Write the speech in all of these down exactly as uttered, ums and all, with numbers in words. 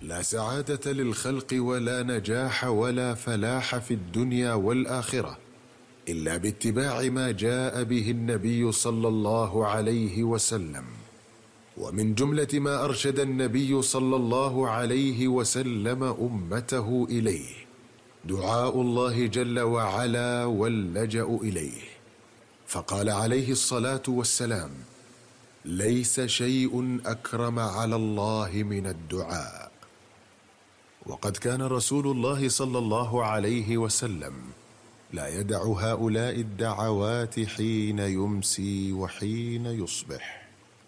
لا سعادة للخلق ولا نجاح ولا فلاح في الدنيا والآخرة إلا باتباع ما جاء به النبي صلى الله عليه وسلم. ومن جملة ما أرشد النبي صلى الله عليه وسلم أمته إليه دعاء الله جل وعلا واللجأ إليه، فقال عليه الصلاة والسلام: ليس شيء أكرم على الله من الدعاء. وقد كان رسول الله صلى الله عليه وسلم لا يدع هؤلاء الدعوات حين يمسي وحين يصبح.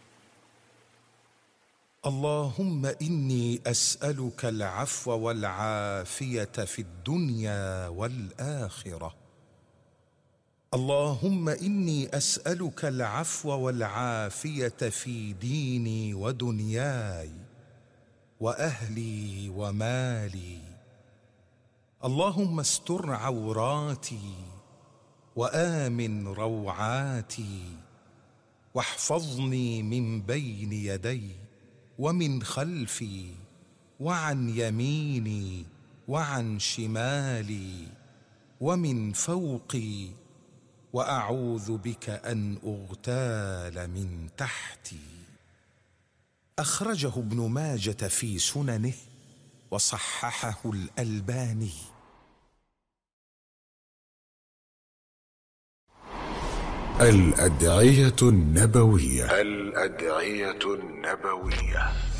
اللهم إني أسألك العفو والعافية في الدنيا والآخرة. اللهم إني أسألك العفو والعافية في ديني ودنياي وأهلي ومالي. اللهم استر عوراتي وآمن روعاتي واحفظني من بين يدي ومن خلفي وعن يميني وعن شمالي ومن فوقي، وأعوذ بك أن أغتال من تحتي. أخرجه ابن ماجة في سننه وصححه الألباني. الأدعية النبوية. الأدعية النبوية